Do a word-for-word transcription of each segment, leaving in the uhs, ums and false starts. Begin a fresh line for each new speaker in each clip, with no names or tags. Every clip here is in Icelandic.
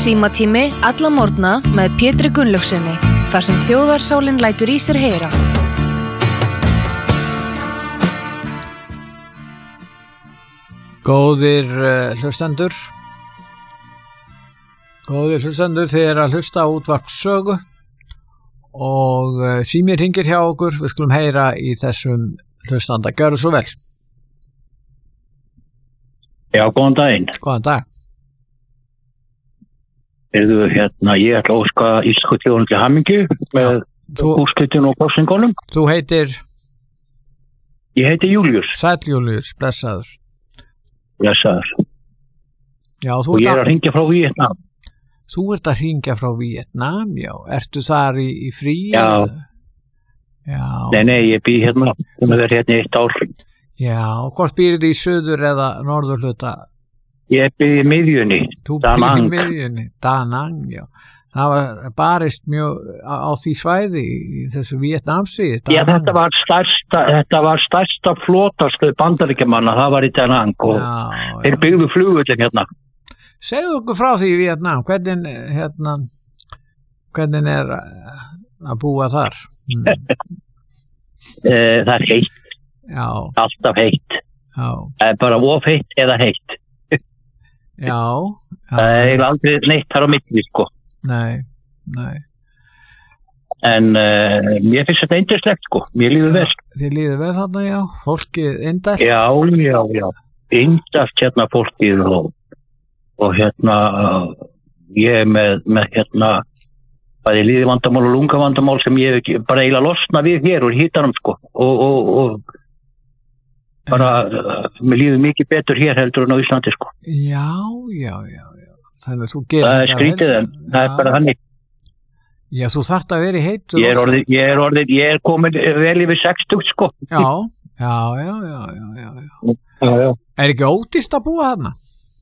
Símatími alla morgna með Pétri Gunnlaugsinni, þar sem þjóðarsálin lætur í sér heyra.
Góðir uh, hlustendur, góðir hlustendur, þið er að hlusta á útvarp Sögu og uh, símir hringir hjá okkur, við skulum heyra í þessum hlustanda, gjörðu svo vel.
Já, góðan daginn.
Góðan dag.
Eðu hérna, ég ætla að óska íslensku þjóðinni til hamingju með úrslitinu og kosningunum.
Þú heitir?
Ég heiti Júlíus.
Sæll Júlíus, blessaður.
Blessaður.
Já, þú
og ég er að hringja frá Víetnam.
Þú ert að hringja frá Víetnam, já. Ertu þar í, í frí?
Já.
Já.
Nei, nei, ég býð hérna, það verður hérna eitt ár.
Já, hvort býrðu í suður eða norður hluta?
Ég býð í miðjunni.
Þú býð í miðjunni, Da Nang, já. Það var barist mjög á, á því svæði í þessu Víetnamstríði.
Já, þetta var stærsta, þetta var stærsta flotastöð Bandaríkjamanna, það var í Da Nang og já, þeir já. byggðu flugvöllin hérna.
Segðu okkur frá því í Víetnam, hvernig, hérna, hvernig er að búa þar? Hmm.
Það er heitt,
já.
alltaf heitt,
já.
bara of heitt eða heitt.
já, já.
Það er aldrei neitt þar á milli, sko.
Nei, nei.
En uh, mér finnst þetta yndislegt, sko, mér líður vel.
Þið líður vel þarna, já, fólkið yndast?
Já, já, já, yndast hérna fólkið og, og hérna, ég er með, með hérna, bæði líðvandamál og lungavandamál sem ég hef bara eiginlega losna við hér úr hitanum, sko, og, og, og bara, uh, mér líður mikið betur hér heldur en á Íslandi, sko.
Já, já, já. Þannig að þú gerir
það er skrítið en það er bara þannig.
Já, þú þarft að vera í heitu.
Ég er orðið, ég er orðið, ég er komin vel yfir sextugt, sko.
Já, já, já, já, já, já.
já, já.
Er ekki ódýrt að búa þarna?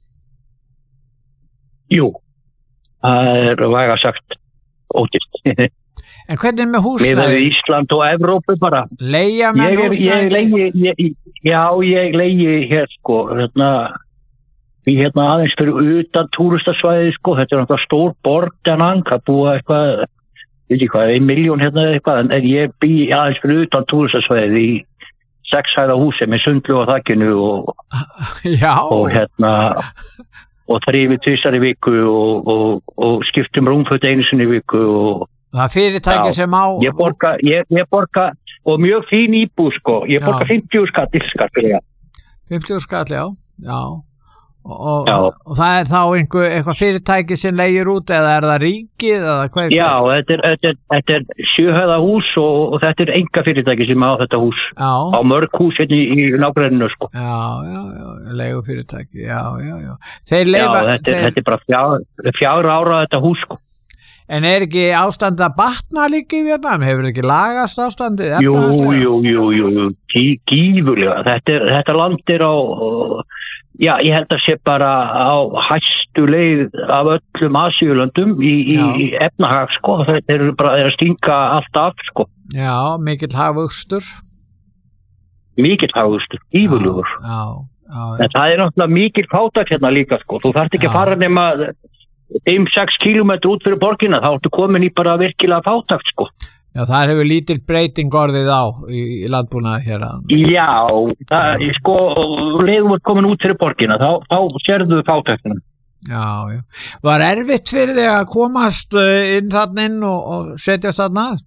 Jú, það er væga sagt ódýrt.
En hvernig með húsnæði?
Með Ísland og Evrópu bara.
Leigja með húsnæði?
Ég leigi, ég, já, ég leigi hér, sko, hérna, Við hérna aðeins fyrir utan túristasvæði, sko, þetta er náttúrulega stór borg Da Nang, að búa eitthvað, veit ég hvað, ein miljón hérna eitthvað, en ég bý aðeins fyrir utan túristasvæði í sex hæða húsi með sundlu á þakkinu og, og hérna, og þrífi tvisar í viku og, og, og skiptum rúmföt einu sinni í viku og
það fyrirtæki já, sem á...
Ég borga, ég, ég borga, og mjög fín íbúð, sko, ég borga fimmtíu skall, skall, já.
fimmtíu skall, já, já. Og, og, og það er þá einhver, eitthvað fyrirtæki sem leigir út eða er það ríkið eða hvað?
Já, þetta er, þetta er, þetta er sjöhæða hús og, og þetta er enga fyrirtæki sem á þetta hús.
Já.
Á mörg hús hérna í, í nágrenninu, sko.
Já, já, já, leigu fyrirtæki, já, já, já. Þeir leifa...
Já, þetta, þeir... þetta er bara fjár, fjár ára þetta hús, sko.
En er ekki ástandi að batna líka í Víetnam? Hefur ekki lagast ástandið?
Jú, jú, jú, jú, jú, gífurlega. Þetta, er, þetta land er á... Já, ég held að sé bara á hæstu leið af öllum Asíulöndum í, í, í efnahag, sko. Þeir eru bara er að stinga allt af, sko.
Já, mikill hagvöxtur.
Mikill hagvöxtur, ífulugur.
Já, já, já.
En það er náttúrulega mikill fátækt hérna líka, sko. Þú þarft ekki að fara nema fimm sex kílómetra út fyrir borgina, þá ertu komin í bara virkilega fátækt, sko.
Já, það hefur lítil breyting orðið á í, í landbúnaði hér að...
Já, það, sko, leiðum við komin út fyrir borgina, þá, þá sérðu fátæktina.
Já, já. Var erfitt fyrir þig að komast inn þarna inn og, og setjast þarna að?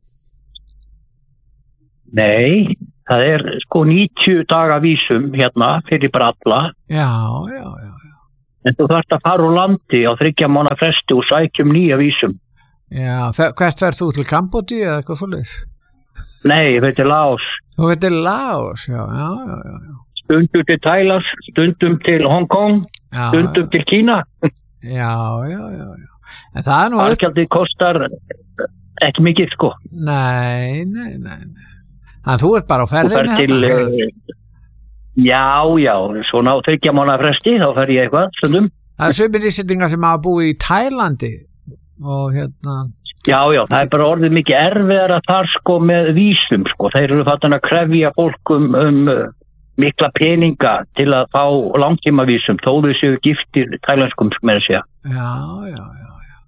Nei, það er sko níutíu daga vísum hérna fyrir bara alla.
Já, já, já, já.
En þú þarft að fara úr landi á þriggja mánaða fresti og sækjum nýja vísum.
Já, hvert ferð þú til Kambódíu eða eitthvað svoleiðis?
Nei, ég veit til Laos.
Þú veit til Laos, já, já, já, já.
Stundum til Thailand, stundum til Hong Kong, já, stundum já. Til Kína.
Já, já, já, já. En það er nú...
Fargjaldið kostar ekki mikið, sko.
Nei, nei, nei, nei. Þannig að þú ert bara á ferðinni
til, hérna? Já, já, svona á þriggja mánaða fresti, þá fer ég eitthvað, stundum.
Það er sumir Íslendingar sem hafa búið í Tælandi. Og hérna
já, já, það er bara orðið mikið erfiðara þar sko með vísum sko, þeir eru fattan að krefja fólk um, um mikla peninga til að fá langtímavísum þó þau séu giftir tælenskum með að segja.
Já, já, já, já.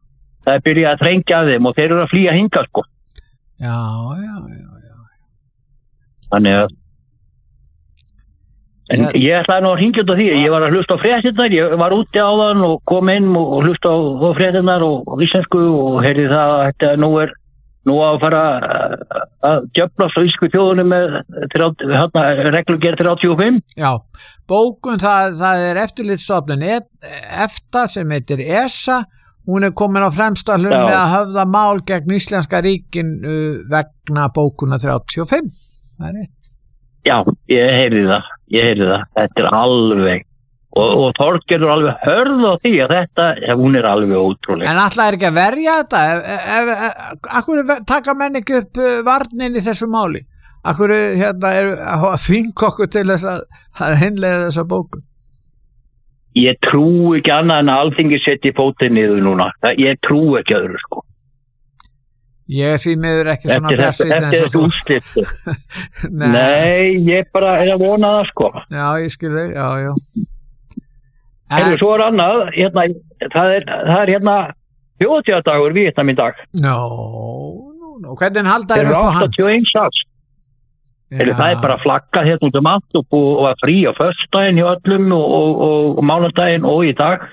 það er byrjað að þrengja að þeim og þeir eru að flýja hingað sko.
Já, já, já, já.
Þannig að en ég, ég ætlaði nú að hringja út á því, ég var að hlusta á fréttirnar, ég var úti á þann og kom inn og, og hlusta á, á fréttirnar og, og íslensku og heyrði það að þetta nú er nú að fara að djöflast á íslensku þjóðunum með hérna, reglugerð þrjátíu og fimm.
Já, bókun það, það er eftirlitsstofnun EFTA sem heitir ESA, hún er komin á fremsta hlun með að höfða mál gegn íslenska ríkin uh, vegna bókuna þrjátíu og fimm, það er rétt.
Já, ég heyrði það, ég heyrði það, þetta er alveg, og, og Þorgerður alveg hörð á því að þetta, hún er alveg ótrúlega.
En alltaf er ekki að verja þetta, ef, ef, ef, akkur taka menn ekki upp varnin í þessu máli, akkur hérna er að þvinga okkur til þess að, að hinlega þessa bóku.
Ég trú ekki annað en að Alþingi setji fótinn niður núna, það, ég trú ekki öðru sko.
Ég er því miður ekki svona björnsýn
eins og þú. Eftir Nei. Nei, ég bara er að vona það sko.
Já, ég skilði, já, já.
Hefur svo er annað, hérna, það er, það er hérna þjóðhátíðardagur Víetnam í dag.
Nó, no, no. Hvernig halda þér upp á hann?
áttatíu og eins árs. Það er bara flaggað hérna út um allt og, og að frí á föstudaginn hjá öllum og, og, og, og mánudaginn og í dag.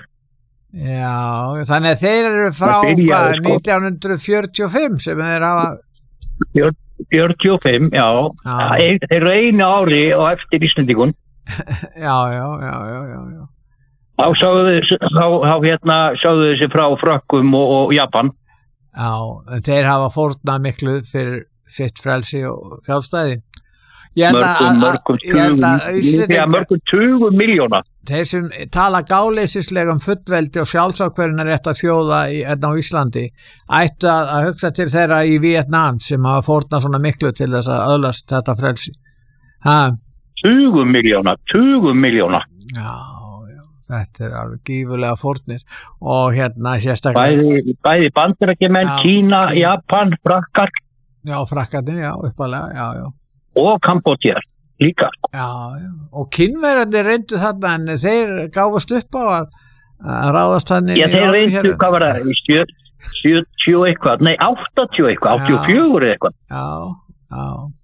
Já, þannig að þeir eru frá
byrjaði, sko.
nítján fjörutíu og fimm sem þeir hafa
fjörutíu og fimm, já, já. Þeir eru einu ári og eftir Íslendingun.
Já, já, já, já, já, já.
Þá sáðu þá, þá hérna sáðu þessi frá Frökkum og, og Japan.
Já, þeir hafa fórnað miklu fyrir sitt frelsi og sjálfstæði.
Mörgum, mörgum tugum, mörgum tugum miljóna.
Þeir sem tala gáleysislega um fullveldi og sjálfsákvörðunar rétt að þjóða í, á Íslandi ættu að, að hugsa til þeirra í Vietnam sem hafa fórnað svona miklu til þess að öðlast þetta frelsi. Ha?
Tugum miljóna, tugum miljóna.
Já, já, þetta er alveg gífurlega fórnir og hérna sérstaklega
Bæði, bæði Bandaríkjamenn, Kína, Kína, Japan, Frakkar.
Já, Frakkarnir, já, uppalega, já, já.
Og Kambodja líka.
Já, já, og Kínverjarnir reyndu þarna en þeir gáfust upp á að, að ráðast þannig.
Já, þeir reyndu, hvað var það, sjötíu eitthvað, nei, áttatíu eitthvað, áttatíu og fjögur eitthvað.
Já, já.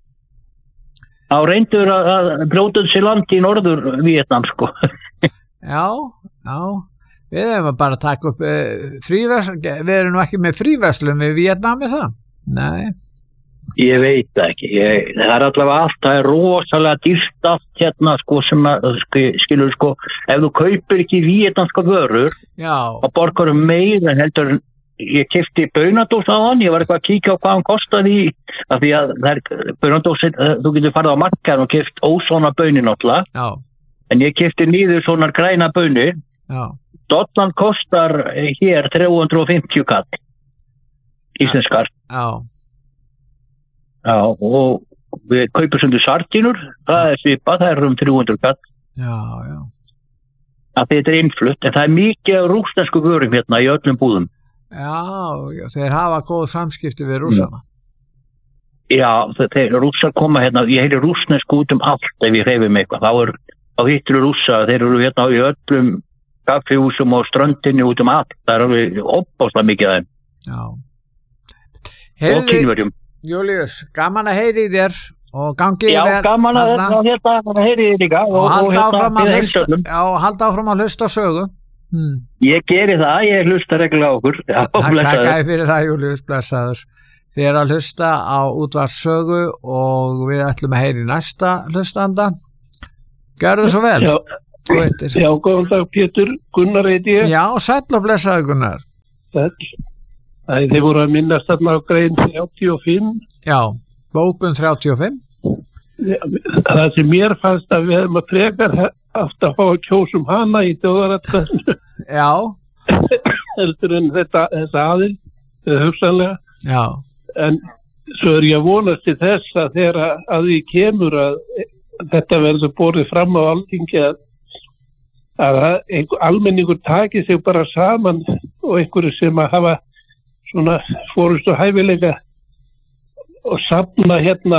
Þá reyndur að, að brótuð sér land í norður Vietnam, sko.
Já, já, við erum bara að taka upp uh, fríverslun, við erum nú ekki með fríverslun við Vietnam með það, nei.
Ég veit það ekki, ég, það er allavega allt, það er rosalega dýrt allt hérna sko sem að, skilur sko, ef þú kaupir ekki vietnamska vörur, þá borgar um meira heldur, ég keypti baunadós á hann, ég var eitthvað að kíkja á hvað hann kostaði í, af því að það er baunadósir, þú getur farið á markaðinn og keypt ósona baunir náttúrulega, en ég keypti niður svona græna baunir, dollan kostar hér þrjú hundruð og fimmtíu kall, íslenskar.
Já.
Já, og við kaupum sundu sardínur, það er svipað, það er um þrjú hundruð kall.
Já, já.
Að þetta er innflutt, en það er mikið af rússnesku vörum hérna í öllum búðum.
Já, já, þeir hafa góð samskipti við rússana.
Já, þeir rússar koma hérna, ég heyri rússnesku út um allt ef ég hreyfi mig eitthvað, þá, er, þá hittir rússa, þeir eru hérna í öllum kaffihúsum og ströndinni út um allt, það er alveg opbáslega mikið af þeim.
Já.
Heyrði... Og kynverjum.
Júlíus, gaman að heyri þér og gangi
já,
vel.
Já, gaman að hérna heyri þér líka.
Og, og halda áfram að hlusta, já, halda áfram að hlusta sögu. Hmm.
Ég geri það, ég hlusta reglulega á okkur.
Takk fyrir fyrir það, Júlíus, blessaður. Þið er að hlusta á útvarpssögu og við ætlum að heyri næsta hlustanda. Gjörðu svo vel.
Já, já góðan dag Pétur, Gunnar heiti ég.
Já, sæll og blessaður Gunnar.
Sæll. Æ, þeir voru að minnast þarna á grein þrjátíu og fimm.
Já, bókun þrjátíu og fimm.
Já, það sem mér fannst að við hefum að frekar aftur að fá að kjósum hana í þjóðaratkvæðinu.
Já.
Heldur en þetta, þetta aðil, hugsanlega.
Já.
En svo er ég að vonast til þess að þegar að því kemur að þetta verður borið fram á Alþingi að, að einhver, almenningur taki sig bara saman og einhverju sem að hafa svona fórustu hæfileika og safna hérna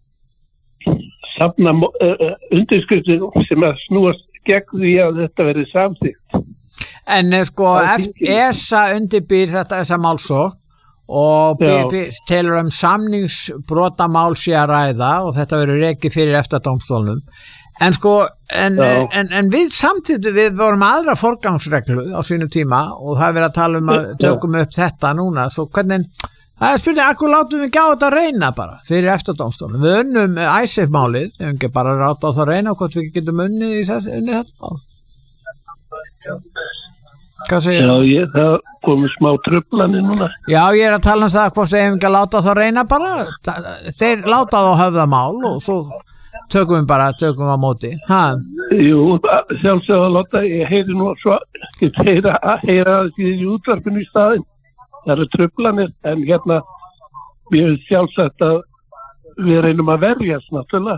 safna uh, undirskriftir sem að snúast gegn því að þetta verið samþykkt.
En sko, ESA undirbýr þetta þessa málsókn og telur um samningsbrotamál sé að ræða og þetta verður rekið fyrir EFTA-dómstólnum. En sko, en, en, en við samtidig, við vorum aðra forgangsreglu á sínum tíma og það er verið að tala um að tökum upp þetta núna, svo hvernig, það er spurning, akkur látum við ekki á þetta að reyna bara fyrir EFTA-dómstólnum. Við unnum ICE-málið, við höfum ekki bara rátt á það að reyna hvort við getum unnið í unnið þetta mál. Hvað segir
Já, ég, það komið smá truflanir núna.
Já, ég er að tala um það hvort við hefum ekki að láta það reyna bara. Þeir láta það á höfðamál og svo tökum við bara, tökum við á móti. Ha?
Jú, sjálfsögðu að láta, ég heyri nú svo, ég heyra að heyra það í útvarpinu í staðinn. Það eru truflanir, en hérna, við hefum sjálfsagt að við reynum að verjast náttúrulega.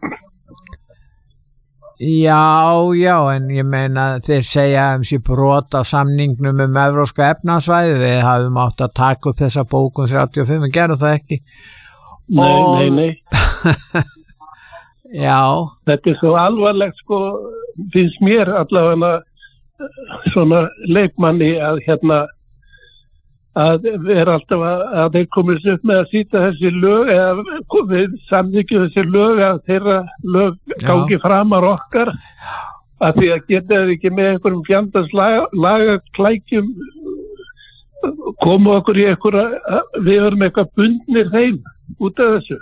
Já, já, en ég meina þeir segja um sér brot á samningnum um evrópska efnahagssvæði, við hafum átt að taka upp þessa bókun þrjátíu og fimm, en gerum það ekki.
Nei,
og...
nei, nei.
Já.
Þetta er svo alvarlegt, sko, finnst mér allavega svona leikmanni að hérna að vera alltaf að, að þeir komist upp með að sýta þessi lög eða komið samþykkju þessi lög að þeirra lög gangi framar okkar að því að geta þeir ekki með einhverjum fjandans laga, laga klækjum koma okkur í einhverja við erum eitthvað bundnir þeim út af þessu.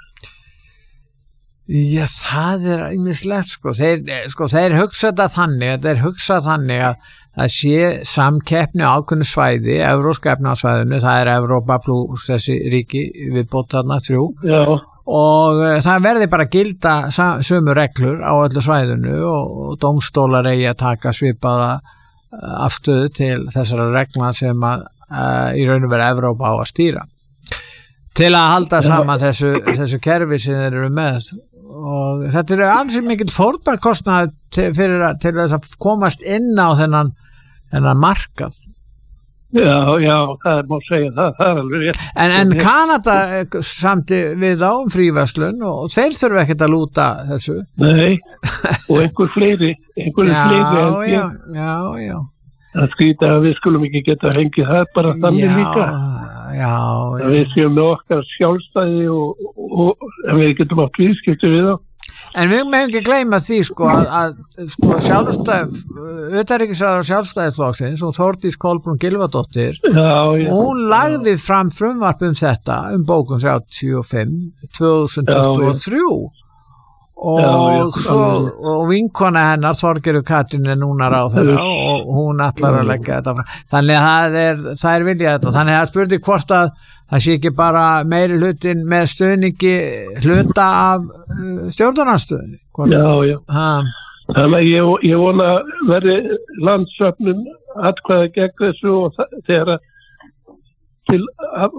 Já, það er ýmislegt sko. Þeir, sko, þeir hugsa þetta þannig, þeir hugsa þannig að það sé samkeppni á ákveðnu svæði, evrópska efnahagssvæðinu, það er Evrópa pluss þessi ríki viðbót þarna þrjú.
Já.
Og uh, það verði bara gilda sömu reglur á öllu svæðinu og, og dómstólar eigi að taka svipaða uh, afstöðu til þessara regla sem að uh, í raun og veru Evrópa á að stýra. Til að halda saman þessu, þessu kerfi sem þeir eru með. Og þetta er ansið mikill fórnarkostnað til, fyrir að, til þess að komast inn á þennan, þennan markað.
Já, já, það er má segja það, það er alveg rétt.
En, en Kanada samti við á um fríverslun og þeir þurfa ekkert að lúta þessu.
Nei, og einhver fleiri, einhver
já,
fleiri.
Já, já, já.
Það skrýta að við skulum ekki geta hengið það bara þannig
já,
líka.
Já, já.
Við séum með okkar sjálfstæði og, og, og við getum átt viðskipti við þá.
En við mögum ekki gleyma því sko að, að sko sjálfstæð, utanríkisráðherra Sjálfstæðisflokksins og Þórdís Kolbrún Gylfadóttir,
já, já,
hún lagði fram frumvarp um þetta um bókun þrjátíu og fimm tvö þúsund tuttugu og þrjú. Og, já, já, svo, og vinkona hennar Þorgerður Katrín er núna ráðherra og hún ætlar að leggja þetta fram. Þannig að það er, það er viljað þetta. Þannig að það spurði hvort að það sé ekki bara meiri hlutin með stuðningi hluta af uh, stjórnarandstöðunni.
Já, já. Ha. Þannig að ég, ég vona verði landsöfnum atkvæða gegn þessu og þegar til að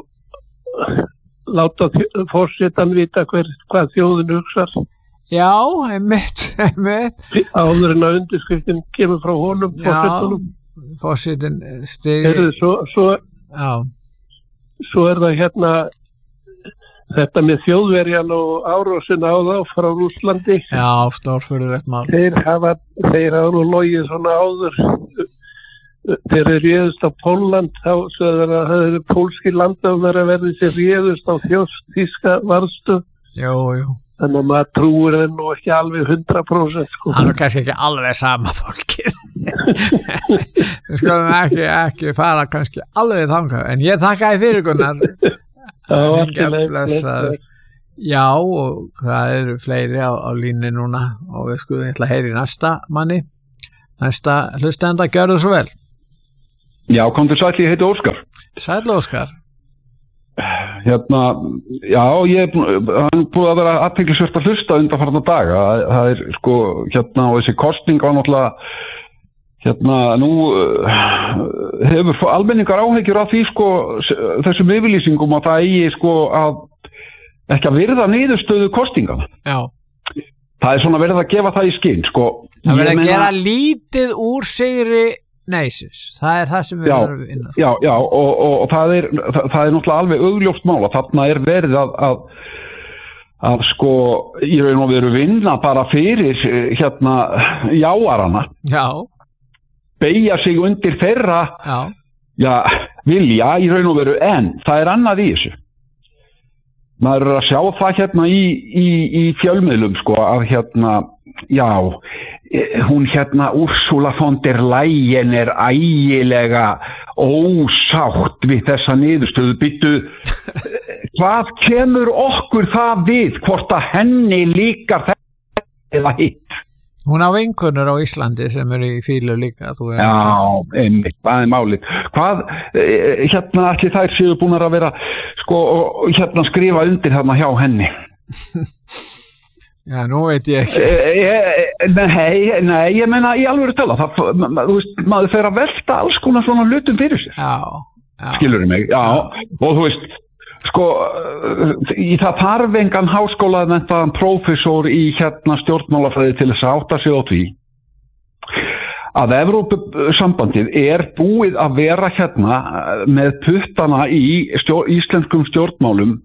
láta forsetan vita hver, hvað þjóðin hugsar.
Já, einmitt, einmitt.
Áður en að undirskriftin kemur frá honum,
fórsetunum. Já, fórsetin stigi.
Svo, svo, svo er það hérna, þetta með Þjóðverjan og árásin á þá frá Rússlandi.
Já, stórfurðulegt mál.
Þeir hafa, þeir hafa nú logið svona áður. Þeir eru réðust á Pólland, þá sögður að það eru pólski landafnar að verði sér réðust á þjóðþýska varðstöð.
Jú, jú.
Þannig að maður trúir það nú ekki alveg hundrað prósent sko.
Það er kannski ekki alveg sama fólkið. Við skulum ekki, ekki fara kannski alveg þangað, en ég þakka þér fyrir Gunnar.
Já, alltaf.
Já, og það eru fleiri á, á línu núna og við skulum ætla að heyra í næsta manni. Næsta hlustenda, gjörðu svo vel.
Já, kom til sæl, ég heiti Óskar.
Sæl Óskar.
Hérna, já, ég hann búið að vera athyglisvert að hlusta undanfarna daga, það er sko hérna og þessi kosning var náttúrulega hérna nú uh, hefur almenningar áhyggjur af því sko þessum yfirlýsingum að það eigi sko að ekki að virða niðurstöðu kostingana.
Já.
Það er svona verið að gefa það í skinn sko.
Það verið að gera lítið úr sigri Neisis, það er það sem við
já,
erum innan.
Já, já, og, og, og það er það, það er náttúrulega alveg augljóst mál að þarna er verið að, að, að sko, í raun og veru vinna bara fyrir hérna jáarana.
Já.
beygja sig undir þeirra
já.
Já, vilja í raun og veru, en það er annað í þessu. Maður er að sjá það hérna í, í, í fjölmiðlum sko að hérna, já, hún hérna Ursula von der Leyen er ægilega ósátt við þessa niðurstöðu. Býttu, hvað kemur okkur það við hvort að henni líkar þetta eða hitt?
Hún á vinkonur á Íslandi sem eru í fílu líka. Þú er
Já, einmitt, það er málið. Hvað, hérna allir þær séu búin að vera sko, hérna skrifa undir þarna hjá henni?
Já, nú veit ég ekki.
Nei, nei, ég meina í alvöru tala, það, þú veist, maður fer að velta alls konar svona hlutum fyrir sig.
Já, já.
Skilurðu mig? Já, já. Og þú veist, sko, í það þarf engan háskólamenntaðan prófessor í hérna stjórnmálafræði til þess að átta sig á því að Evrópusambandið er búið að vera hérna með puttana í stjór, íslenskum stjórnmálum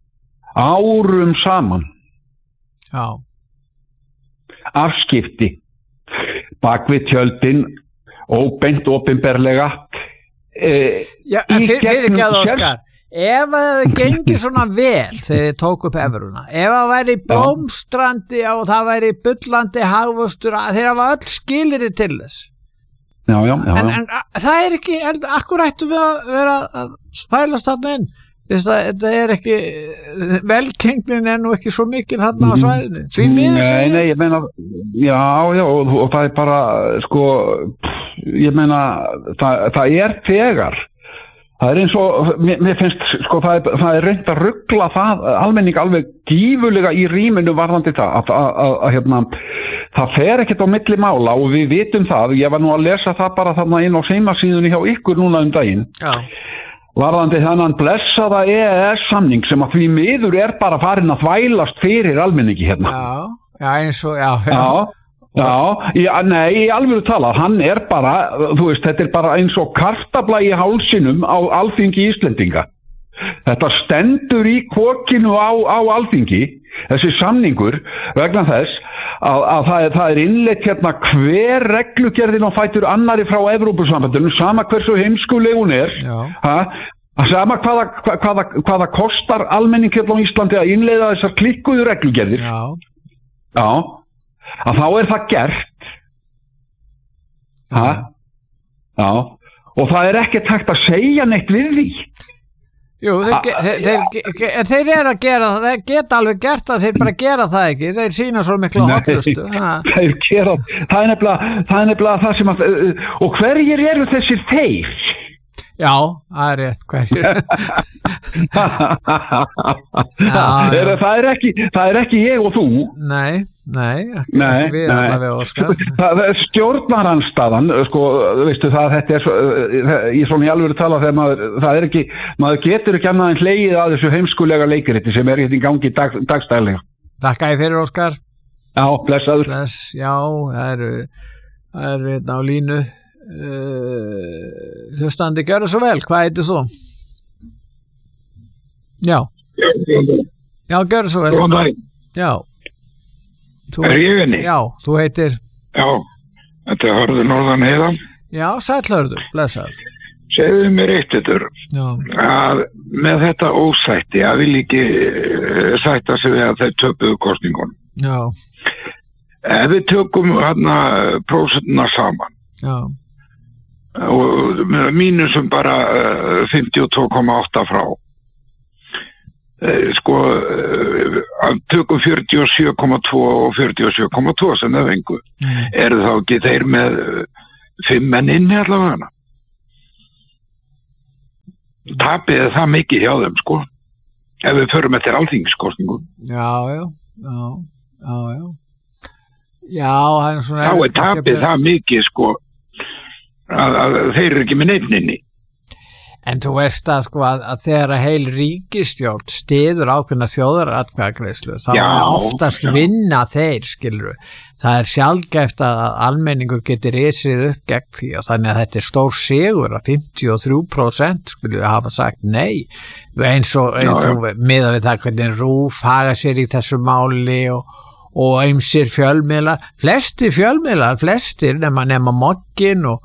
árum saman.
Já.
Afskipti bak við tjöldin óbeint opinberlega e,
Já, en fyrir, fyrir ekki að Óskar ef það gengir svona vel þegar þið tók upp evruna, ef það væri blómstrandi og það væri bullandi hagvöxtur, þeir hafa öll skilyrði til þess
já, já, já,
en, en a, það er ekki, akkur ættum við að vera að spælast þarna inn þetta er ekki velgengnin er nú ekki svo mikil þarna á svæðinu því miður
nei,
segja
nei, ég meina já, já, og, og það er bara sko, ég meina það, það er þegar það er eins og, mér, mér finnst sko, það er, það er reynt að ruggla það almenning alveg gífulega í rýminu varðandi það að, að, að, að hérna, það fer ekkert á milli mála og við vitum það, ég var nú að lesa það bara þarna inn á heimasíðunni hjá ykkur núna um daginn
já.
Varðandi þennan blessaða E E S-samning sem að því miður er bara farin að þvælast fyrir almenningi hérna
já, já, eins og, já, já.
já Já, já, nei, í alvöru tala, hann er bara, þú veist, þetta er bara eins og kartabla í hálsinum á Alþingi Íslendinga. Þetta stendur í kokinu á, á Alþingi, þessi samningur, vegna þess að, að það, er, það er innleitt hérna hver reglugerðin á fætur annari frá Evrópusambandinu, sama hversu heimskuleg hún er, ha, sama hvaða, hvaða, hvaða kostar almenning hérna á Íslandi að innleiða þessar klikkuðu reglugerðir.
Já.
Já. Að þá er það gert ha? Já og það er ekki takt að segja neitt við því
Jú, þeir, A, þeir, þeir, þeir eru að gera það þeir geta alveg gert það, þeir bara gera það ekki þeir sína svo miklu hotlustu
þeir gera, það er nefnilega það er nefnilega það sem að og hverjir eru þessir þeir?
Já, það er rétt hverjir
já, er, það, er ekki, það er ekki ég og þú
Nei, nei, ekki,
nei
ekki við allavega Óskar
Það er stjórnaranstaðan sko, veistu það, þetta er svo, í svona í alvöru tala þegar maður, það er ekki maður getur ekki annað en hlegið að þessu heimskulega leikiriti sem er hérna í gangi dag, dagstæðlega
Þakka ég fyrir Óskar
Já, blessaður
Bless, já, það eru það eru hérna á línu Uh, hlustandi, gjörðu svo vel, hvað heitir þú? Já Já, gjörðu svo vel Já þú
Er ég henni?
Já, þú heitir
Já, þetta er Hörður Norðan Heiðan
Já, sæll Hörður, blessaður
Segðu mér eitt þetta að með þetta ósætti að vil ekki sætta sig við að þeir töpuðu kosningunum
Já
Ef við tökum hérna prósentuna saman
Já
og mínusum bara fimmtíu og tvö komma átta frá sko tökum fjörutíu og sjö komma tvö og fjörutíu og sjö komma tvö sem það vengu mm. eru þá ekki þeir með fimm menn inni allavega tapið er það mikið hjá þeim sko ef við förum eftir alþingiskosningu
já já já já já já það er svona
þá er tapið það mikið sko Að, að þeir eru ekki með neittninni
en þú veist að sko að, að þegar að heil ríkisstjórn stiður ákveðna þjóðaratkvæðagreiðslu þá já, er oftast já. vinna þeir skilur það er sjaldgæft að almenningur getur risið upp gegn því og þannig að þetta er stór sigur að fimmtíu og þrjú prósent skulle hafa sagt nei eins og, eins og miðað við það hvernig RÚV haga sér í þessu máli og og eimsir fjölmiðlar flestir fjölmiðlar, flestir nema, nema Moggin og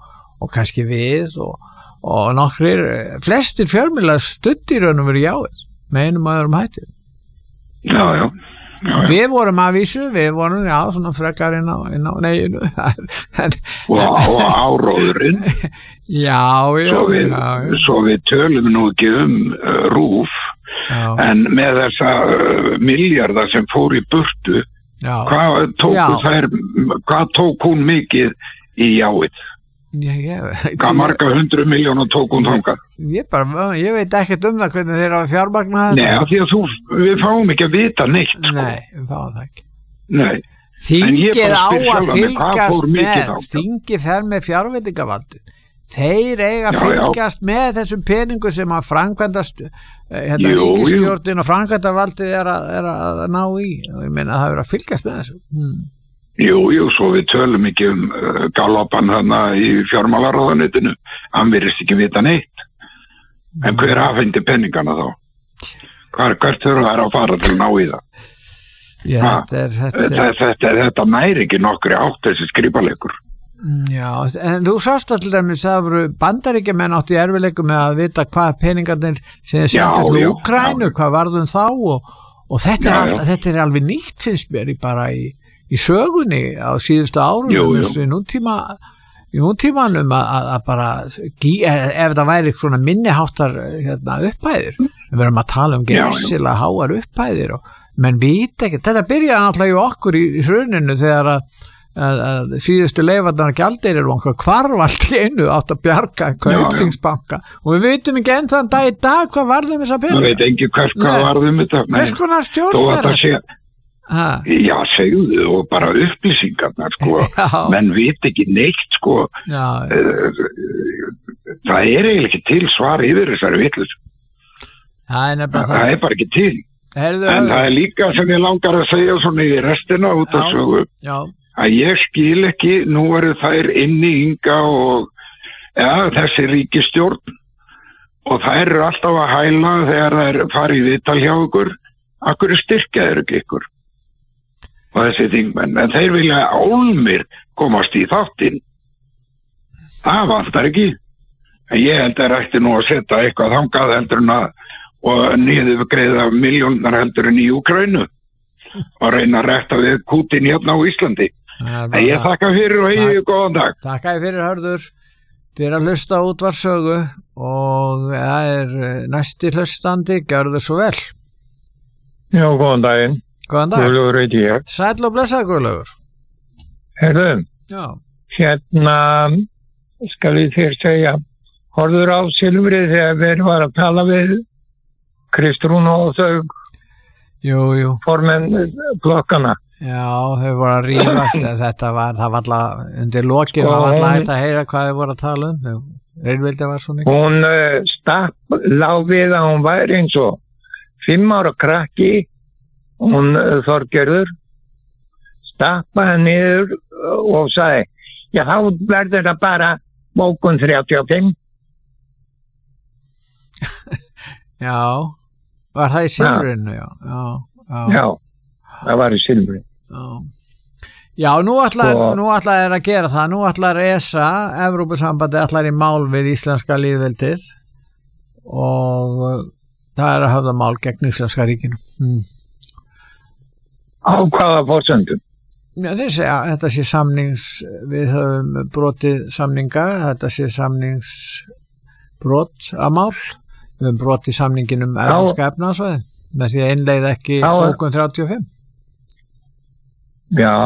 og kannski við og, og nokkrir, flestir fjölmiðlar studdir raun og verið jáið með einum og öðrum hætti.
Já, já. Já, já.
Við vorum að vísu, við vorum já, svona frekar inn á, inn á neginu en,
og, og áróðurinn
já, já,
svo við,
já, já.
Svo við tölum nú ekki um uh, rúf
Já.
en með þessa uh, miljardar sem fór í burtu
Já.
hvað tók,
Já.
þær, hvað tók hún mikið í jáið?
Já, ég,
Hvað marga hundru miljónum tók hún þangað?
Ég, bara, ég veit ekkert um það hvernig þeir hafa fjármagna þetta.
Nei, af því að þú, við fáum ekki að vita neitt. Sko.
Nei, við fáum það ekki.
Nei.
Þingið á að fylgjast með,
þangað?
þingið fer með fjárveitingavaldið. Þeir eiga að
Já,
fylgjast já. með þessum peningu sem að framkvæmdast, hérna
Jú,
ríkisstjórnin og framkvæmdavaldið er að, er að ná í. Og ég meina að það er að fylgjast með þessu. Hmm.
Jú, jú, svo við tölum ekki um uh, galopan þarna í fjármálaráðuneytinu, hann virðist ekki vita neitt. En hver afhendi penningana þá? Hvar, hvert þurfa þær að fara til að ná í það?
Já, þetta er þetta,
þetta, þetta, þetta næri ekki nokkri átt þessi skrifalegur.
Já, en þú sást allir dæmis að voru bandaríkjamenn átt í erfileikum með að vita hvað peningarnir sem er sendið til Úkraínu, hvað varðum þá og, og þetta,
já,
er alltaf, þetta er alveg nýtt finnst mér í bara í í sögunni á síðustu árum
jú, jú.
í nútíma í nútímanum að, að, að bara ef það væri svona minniháttar hérna, upphæðir við verðum að tala um geysilega háar upphæðir og menn vita ekki, þetta byrjaði náttúrulega í okkur í, í hruninu þegar að, að, að síðustu leifarnar gjaldeyrir og einhver hvarf allt í einu átt að bjarga Kaupþingsbanka og við veitum ekki enn þann dag í dag hvað varðum þessa peninga.
Það veit ekki hvers hvað varðum þetta.
Hvers konar stjórn er
þetta? Ha. Já, segðu og bara upplýsingarnar sko,
já. menn
veit ekki neitt sko
já.
það er eiginlega ekki til svar yfir þessari vitlus
það,
það, það er bara ekki til
Herðu,
en það er líka sem ég langar að segja svona í restina út af sögu að ég skil ekki, nú eru þær inni Inga og ja, þessi ríkisstjórn og þær eru alltaf að hæla þegar þær farið í viðtal hjá ykkur akkur styrkja þeir ekki ykkur og þessi þingmenn, en þeir vilja álmir komast í þáttinn það vantar ekki en ég held að rætti nú að setja eitthvað þangað heldur en að og niður greiða miljónar heldur en í Úkraínu og reyna að rætta við Kútin hérna á Íslandi en ég þakka fyrir og hegi góðan dag.
Þakka fyrir Hörður þið er að hlusta útvarpssögu og það er næsti hlustandi, gjörðu svo vel.
Já, góðan daginn.
Góðan dag.
Guðlaugur heiti ég.
Sæll og blessað Guðlaugur.
Herðu,
Já.
hérna skal ég þér segja, horfður á Silfrið þegar við var að tala við Kristrún og þau
jú, jú.
formenn blokkana.
Já, þau voru að rífast, þetta var, það var alltaf, undir lokin var alltaf hægt að heyra hvað þau voru að tala um, reynvildi var svo mikið.
Hún uh, stapp, lág við að hún væri eins og fimm ára krakki, hún uh, Þorgerður, stappaði niður og sagði, já þá verður það bara bókun þrjátíu og fimm.
Já, var það í Silfrinu, já. Já, já.
já, það var í Silfrinu.
Já. Já, nú ætlar, og... nú ætlar er að gera það, nú ætlar E S A, Evrópusambandi ætlar í mál við íslenska lýðveldið og það er að höfða mál gegn íslenska ríkinu. Mm.
Á hvaða forsendum?
Já, þeir segja að þetta sé samnings, við höfum brotið samninga, þetta sé samningsbrot að mál, við höfum brotið samningin um evrópska efnahagsvæðið með því að innleiða ekki
Já.
bókun þrjátíu og fimm.
Já,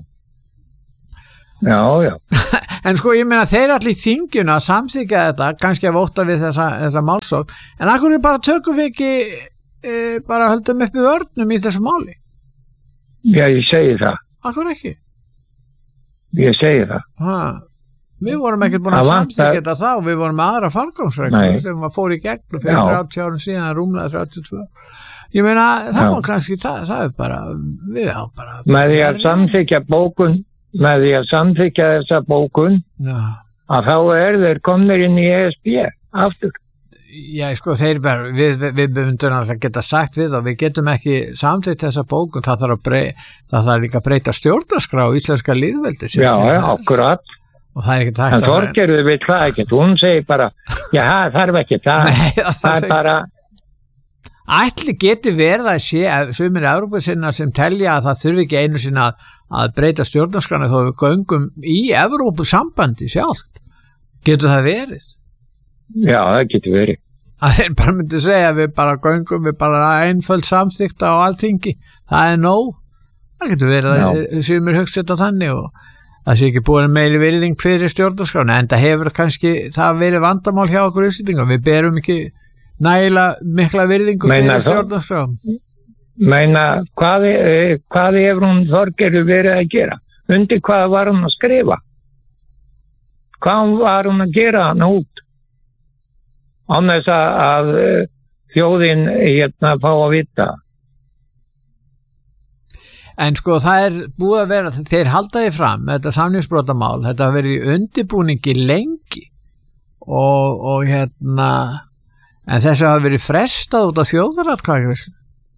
já, já.
En sko, ég meina, þeir allir í þinginu að samþykja þetta, kannski að vóta við þessa, þessa málsókn, en akkur er bara tökum við ekki, e, bara höldum upp í vörnum í þessu máli?
Já, ég segi það.
Akkur ekki?
Ég segi það.
Ha, við vorum ekkert búin að samþykja þetta þá, við vorum með aðra fargangsreglu sem var fór í gegn fyrir þrjátíu árum síðan, rúmlega þrjátíu og tvö. Ég meina, það var kannski, það, það er bara, við á bara...
Með því að samþykja bókun, með því að samþykja þessa bókun,
Já.
að þá er þeir komnir inn í E S B aftur.
Já, sko, þeir bara, við, við, við myndum að geta sagt við og við getum ekki samþykkt þessa bókun, það þarf að breyta, það þarf líka að breyta stjórnarskrá íslenska lýðveldi.
Já, já, akkurat.
og það er ekki takt
en Þorgerður vil það ekki, hún segir bara já, það þarf ekki það,
Nei, það,
það er bara
ætli getur verið að sé sumir Evrópusinnar sem telja að það þurfi ekki einu sinni að, að breyta stjórnarskrána þó við göngum í Evrópusambandi sjálft, getur það verið?
Já, það getur verið
að þeir bara myndi segja við bara göngum við bara einföld samþykta á alþingi, það er nóg það getur verið Já. að sumir hugsa þetta þannig og það sé ekki búin meiri virðing fyrir stjórnarskrána en það hefur kannski það verið vandamál hjá okkur Íslendingum, við berum ekki nægilega mikla virðingu fyrir stjórnarskrá.
Meina, hvað, hvað hefur hún Þorgerður verið að gera? Undir hvað var hún að skrifa? Hvað var hún að gera hann út? Án þess að, að þjóðin hérna fá að vita.
En sko það er búið að vera, þeir halda því fram, þetta samningsbrotamál, þetta har verið í undirbúningi lengi og, og hérna, en þess að hafa verið frestað út af þjóðaratkvæðagreiðslu.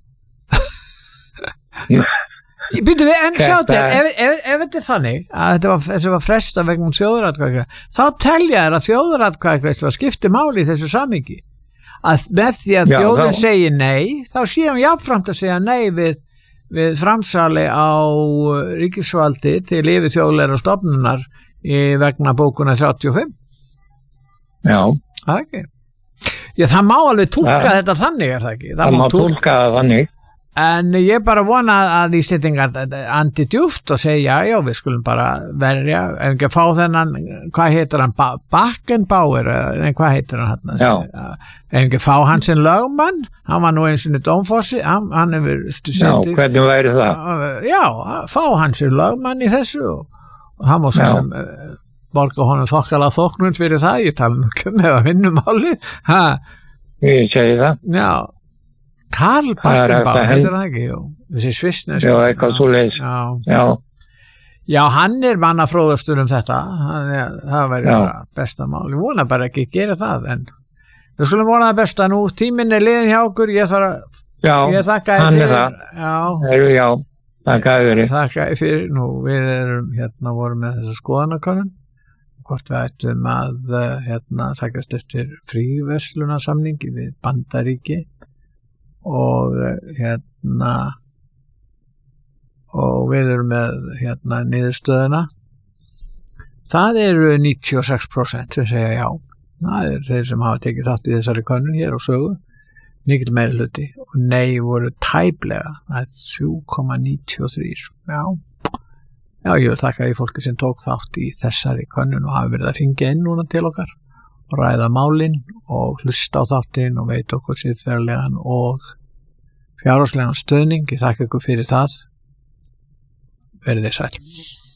Býtum við, en sjá til, ef, ef, ef þetta er þannig að þetta var, þessi var frestað vegna þjóðaratkvæðagreiðslu, þá telja þér að þjóðaratkvæðagreiðslu skipti máli í þessu samhengi. Að með því að Já, þjóðin þá... segir nei, þá sé hún jafnframt að segja nei við við framsali á ríkisvaldi til yfir þjóðleira stofnunar í vegna bókuna þrjátíu og fimm.
Já.
Það ekki. Já, það má alveg túlka ja. þetta þannig, er það ekki?
Það, það má túlka það þannig.
En ég bara vona að Íslendingar andi djúpt og segja, já, já, við skulum bara verja, ef ekki að fá þennan, hvað heitir hann, ba Bakkenbauer, en hvað heitir hann hann?
Já.
Ef ekki að fá hans en lögmann, hann var nú eins og nýtt ómfossi, hann, hann hefur
setið. Já, hvernig væri það?
Já, fá hans en lögmann í þessu og, og hann var svo sem uh, borga honum þokkala þóknund fyrir það, ég tala nú ekki um ef að vinnum áli.
Ég segi það.
Já. Karl Bakkenbauer, heitir það ekki? Jú, þessi svissnesk.
Já, eitthvað svo leiðis.
Já.
Já.
Já, hann er mannafróðastur um þetta. Það, það væri Já. bara besta mál. Ég vona bara ekki að gera það, en við skulum vona það besta nú. Tíminn er liðin hjá okkur. Ég þarf að...
Já,
ég þakka þér
fyrir. Já,
hann
er það. Já, þakka þér fyrir.
Þakka þér fyrir. Nú, við erum hérna vorum með þessa skoðanakönnun. Hvort við ættum að hérna sækjast eftir fríverslunarsamningi við Bandaríki. Og hérna og við erum með hérna niðurstöðuna það eru níutíu og sex prósent sem segja já, það er þeir sem hafa tekið þátt í þessari könnun hér og sögu mikill meiri hluti og nei voru tæplega, það er þrjú komma níutíu og þrjú já, já ég vil þakka í fólki sem tók þátt í þessari könnun og hafa verið að hringja inn núna til okkar og ræða málin og hlusta á þáttinn og veit okkur siðferðilegan og fjárhagslegan stöðning. Ég þakka ykkur fyrir það. Verið þið sæl.